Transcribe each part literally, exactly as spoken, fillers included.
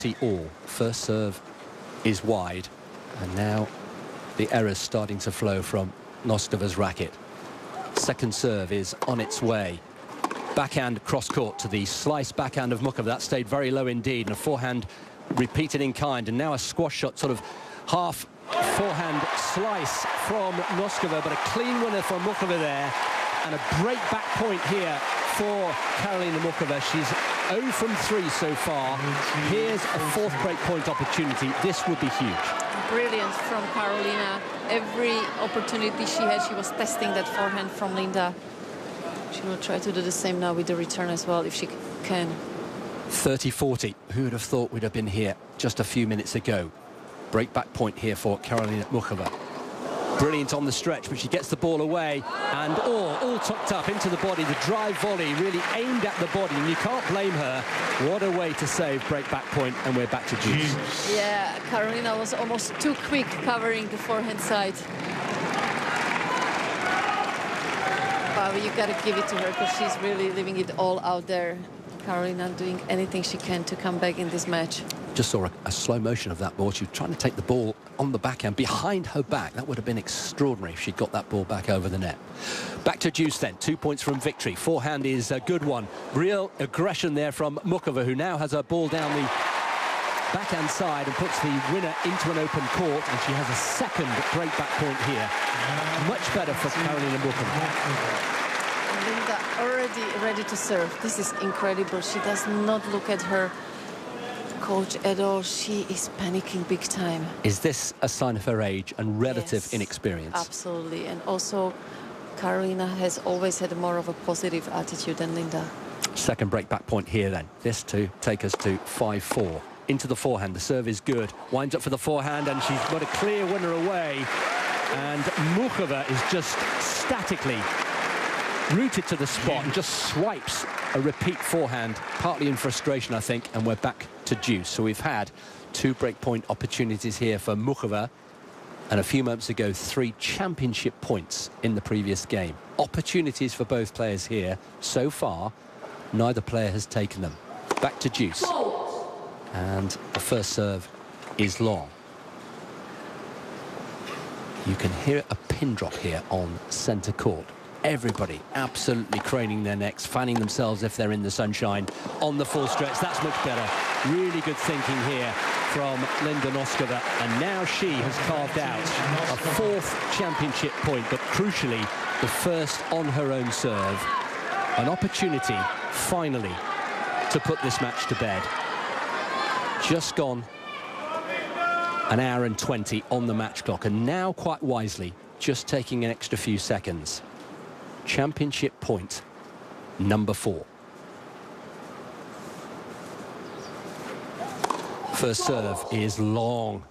all. First serve is wide, and now the errors starting to flow from Noskova's racket. Second serve is on its way. Backhand cross-court to the slice backhand of Muchova. That stayed very low indeed, and a forehand repeated in kind, and now a squash shot, sort of half forehand slice from Noskova, but a clean winner from Muchova there, and a break back point here for Karolina Muchova. She's zero from three so far. Here's a fourth break point opportunity. This would be huge. Brilliant from Karolina. Every opportunity she had, she was testing that forehand from Linda. She will try to do the same now with the return as well, if she can. thirty forty. Who would have thought we'd have been here just a few minutes ago? Break back point here for Karolina Muchova. Brilliant on the stretch, but she gets the ball away, and all, all tucked up into the body. The drive volley really aimed at the body, and you can't blame her. What a way to save break back point, and we're back to deuce. Yeah, Karolina was almost too quick covering the forehand side. But you gotta give it to her, because she's really leaving it all out there. Karolina doing anything she can to come back in this match. Just saw a, a slow motion of that ball. She was trying to take the ball on the backhand behind her back. That would have been extraordinary if she'd got that ball back over the net. Back to deuce then. Two points from victory. Forehand is a good one. Real aggression there from Muchova, who now has her ball down the backhand side and puts the winner into an open court, and she has a second break back point here. Much better for Karolina Muchova. Linda already ready to serve. This is incredible. She does not look at her coach at all. She is panicking big time. Is this a sign of her age and relative Yes, inexperience? Absolutely. And also, Karolina has always had more of a positive attitude than Linda. Second break back point here then. This to take us to five four. Into the forehand. The serve is good. Winds up for the forehand, and she's got a clear winner away. And Muchova is just statically rooted to the spot and just swipes a repeat forehand, partly in frustration, I think, and we're back to deuce. So we've had two breakpoint opportunities here for Muchova, and a few moments ago, three championship points in the previous game. Opportunities for both players here. So far, neither player has taken them. Back to deuce. And the first serve is long. You can hear a pin drop here on centre court. Everybody absolutely craning their necks, fanning themselves if they're in the sunshine on the full stretch. That's much better. Really good thinking here from Linda Noskova. And now she has carved out a fourth championship point, but crucially, the first on her own serve. An opportunity, finally, to put this match to bed. Just gone an hour and twenty on the match clock, and now, quite wisely, just taking an extra few seconds. Championship point number four. First serve is long.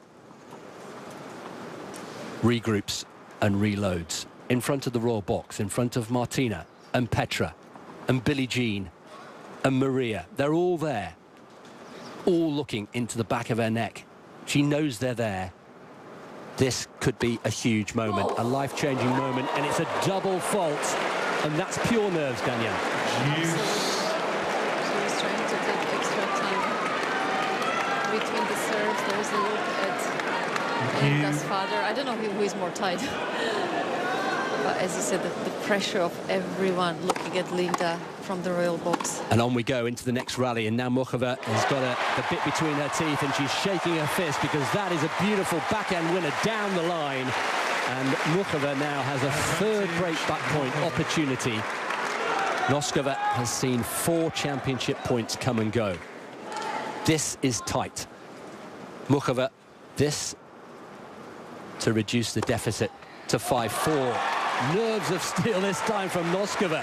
Regroups and reloads in front of the royal box, in front of Martina and Petra and Billie Jean and Maria. They're all there, all looking into the back of her neck. She knows they're there. This could be a huge moment, a life-changing moment, and it's a double fault, and that's pure nerves, Danielle. She's trying to take extra time between the serves. There's a look at Linda's father. I don't know who is more tight. But as you said, the, the pressure of everyone looking at Linda from the royal box. And on we go into the next rally, and now Muchova has got a, the bit between her teeth, and she's shaking her fist because that is a beautiful backhand winner down the line. And Muchova now has a third break back point opportunity. Noskova has seen four championship points come and go. This is tight. Muchova, this to reduce the deficit to five four. Nerves of steel this time from Noskova.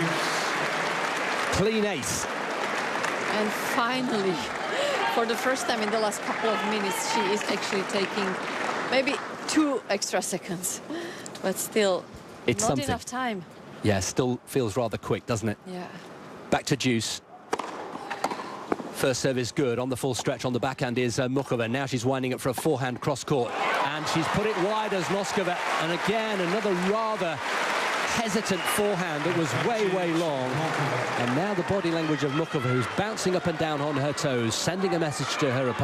Clean ace. And finally, for the first time in the last couple of minutes, she is actually taking maybe two extra seconds. But still, it's not something. enough time. Yeah, still feels rather quick, doesn't it? Yeah. Back to deuce. First serve is good. On the full stretch on the backhand is uh, Muchova. Now she's winding up for a forehand cross court. And she's put it wide as Noskova. And again, another rather hesitant forehand that was way, way long. And now the body language of Muchova, who's bouncing up and down on her toes, sending a message to her opponent.